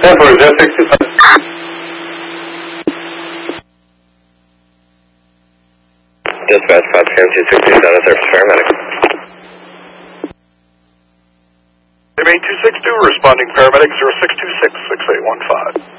for Jet 65. Dispatch 5 260 surface paramedic. Remain 262, responding paramedic 0626 6815.